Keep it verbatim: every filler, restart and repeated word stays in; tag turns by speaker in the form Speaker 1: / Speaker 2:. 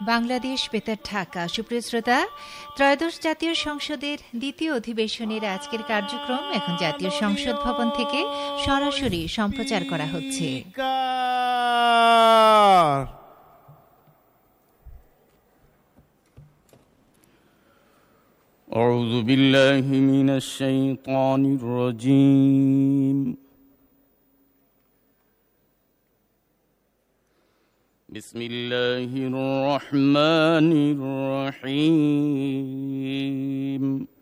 Speaker 1: বাংলাদেশ বেতার ঢাকা। সুপ্রিয় শ্রোতা, ত্রয়োদশ জাতীয় সংসদের দ্বিতীয় অধিবেশনের আজকের কার্যক্রম এখন জাতীয় সংসদ ভবন থেকে সরাসরি সম্প্রচার করা হচ্ছে।
Speaker 2: আউযু বিল্লাহি মিনাশ শাইতানির রাজীম। বিসমিল্লাহির রহমানির রহিম।